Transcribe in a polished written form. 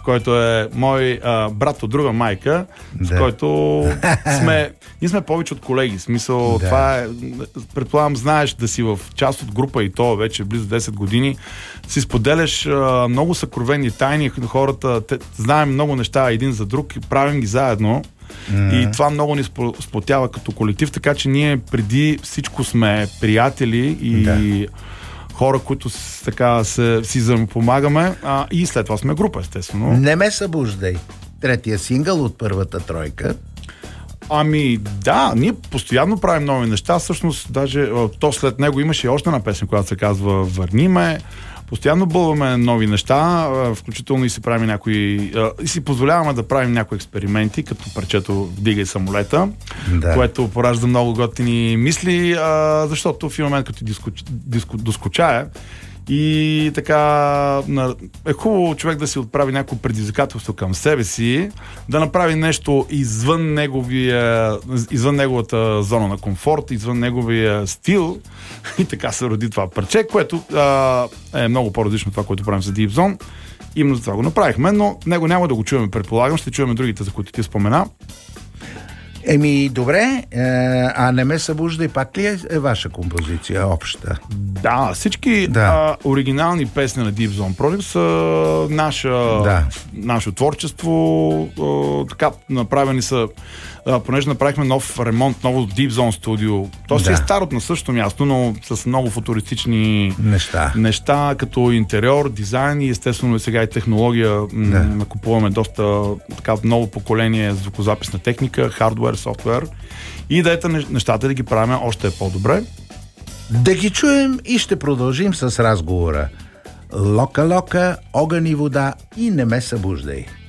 който е мой брат от друга майка, с който ние сме повече от колеги. В смисъл, това е, предполагам, знаеш да си в част от група и то вече близо 10 години, си споделяш много съкровени тайни, хората знаем много неща един за друг и правим ги заедно. И това много ни сплотява като колектив, така че ние преди всичко сме приятели и хора, които така си взаимопомагаме, и след това сме група, естествено. Не ме събуждай. Третия сингъл от първата тройка. Ами да, ние постоянно правим нови неща. Всъщност, даже то след него имаше още една песен, която се казва "Върни ме". Постоянно бълваме нови неща, включително и си правим някои... и си позволяваме да правим някои експерименти, като парчето "Вдигай самолета", което поражда много готини мисли, защото в момент като доскочая и така е хубаво човек да си отправи някакво предизвикателство към себе си, да направи нещо извън неговата зона на комфорт, извън неговия стил, и така се роди това парче, което е много по-различно от това, което правим за Deep Zone. Именно за това го направихме, но него няма да го чуваме, предполагам, ще чуваме другите, за които ти спомена. Добре, а "Не ме събуждай" пак ли е ваша композиция обща? Да, всички оригинални песни на Deep Zone Project са наше творчество, така направени са, понеже направихме нов ремонт, ново Deep Zone студио. То си е старото на същото място, но с много футуристични неща, като интериор, дизайн и естествено сега и технология. Купуваме доста така ново поколение звукозаписна техника, хардуер, софтуер, и нещата да ги правим още по-добре. Да ги чуем и ще продължим с разговора. "Лока-лока", "Огън и вода" и "Не ме събуждай".